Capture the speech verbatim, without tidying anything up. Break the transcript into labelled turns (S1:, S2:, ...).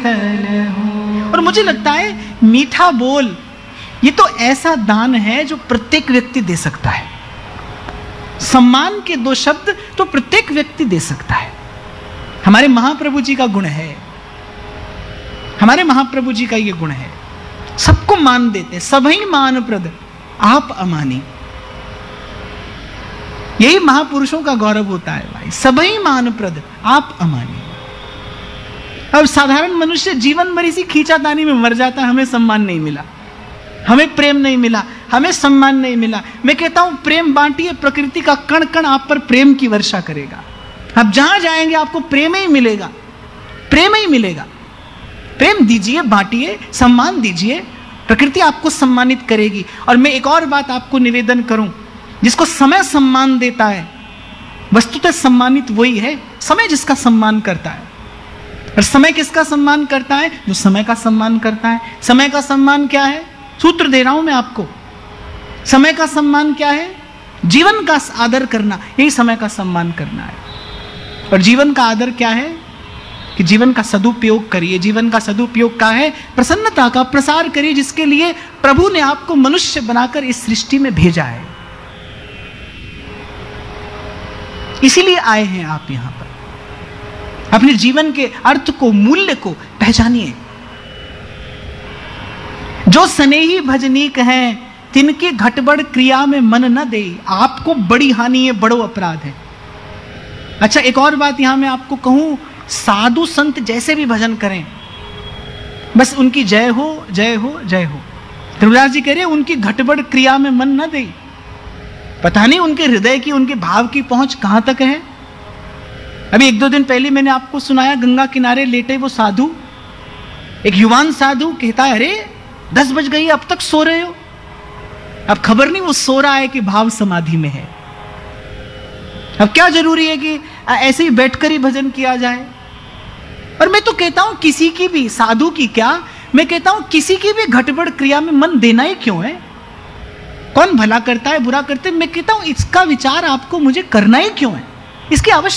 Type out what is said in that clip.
S1: शीतल हो। और मुझे लगता है मीठा बोल ये तो ऐसा दान है जो प्रत्येक व्यक्ति दे सकता है। सम्मान के दो शब्द तो प्रत्येक व्यक्ति दे सकता है। हमारे महाप्रभु जी का गुण है, हमारे महाप्रभु जी का ये गुण है, सबको मान देते, सभी मान प्रद आप अमानी। यही महापुरुषों का गौरव होता है भाई, सभी मान प्रद आप अमानी। अब साधारण मनुष्य जीवन भर इसी खींचातानी में मर जाता है, हमें सम्मान नहीं मिला, हमें प्रेम नहीं मिला, हमें सम्मान नहीं मिला। मैं कहता हूं प्रेम बांटिए, प्रकृति का कण कण आप पर प्रेम की वर्षा करेगा। आप जहां जाएंगे आपको प्रेम ही मिलेगा, प्रेम ही मिलेगा। प्रेम दीजिए, बांटिए, सम्मान दीजिए, प्रकृति आपको सम्मानित करेगी। और मैं एक और बात आपको निवेदन करूं, जिसको समय सम्मान देता है वस्तुतः सम्मानित वही है समय जिसका सम्मान करता है। और समय किसका सम्मान करता है? जो समय का सम्मान करता है। समय का सम्मान क्या है? सूत्र दे रहा हूं मैं आपको। समय का सम्मान क्या है? जीवन का आदर करना, यही समय का सम्मान करना है। और जीवन का आदर क्या है? कि जीवन का सदुपयोग करिए। जीवन का सदुपयोग क्या है? प्रसन्नता का प्रसार करिए, जिसके लिए प्रभु ने आपको मनुष्य बनाकर इस सृष्टि में भेजा है। इसीलिए आए हैं आप यहां पर। अपने जीवन के अर्थ को, मूल्य को पहचानिए। जो स्नेही भजनीक हैं तिनके घटबड़ क्रिया में मन न दे। आपको बड़ी हानि है, बड़ो अपराध है। अच्छा, एक और बात यहां मैं आपको कहूं, साधु संत जैसे भी भजन करें, बस उनकी जय हो जय हो जय हो। ध्रुवदास जी कह रहे हैं उनकी घटबड़ क्रिया में मन न दे। पता नहीं उनके हृदय की, उनके भाव की पहुंच कहां तक है। अभी एक दो दिन पहले मैंने आपको सुनाया, गंगा किनारे लेटे वो साधु, एक युवान साधु कहता है, अरे दस बज गई, अब तक सो रहे हो। अब खबर नहीं वो सो रहा है कि भाव समाधि में है। अब क्या जरूरी है कि ऐसे ही बैठकर ही भजन किया जाए। और मैं तो कहता हूं किसी की भी, साधु की क्या, मैं कहता हूं किसी की भी घटबड़ क्रिया में मन देना ही क्यों है। कौन भला करता है, बुरा करते, मैं कहता हूं इसका विचार आपको मुझे करना ही क्यों है, इसकी आवश्यकता